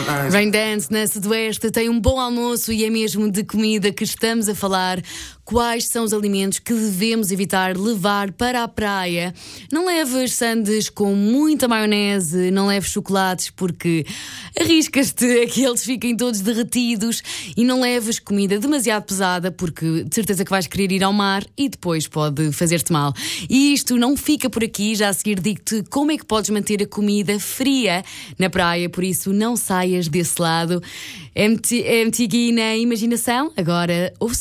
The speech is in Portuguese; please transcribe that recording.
Raindance na Sudoeste tem um bom almoço e é mesmo de comida que estamos a falar. Quais são os alimentos que devemos evitar levar para a praia? Não leves sandes com muita maionese, não leves chocolates porque arriscas-te a que eles fiquem todos derretidos, e não leves comida demasiado pesada porque de certeza que vais querer ir ao mar e depois pode fazer-te mal. E isto não fica por aqui, já a seguir digo-te como é que podes manter a comida fria na praia, por isso não saias desse lado. MTG na imaginação, agora ouve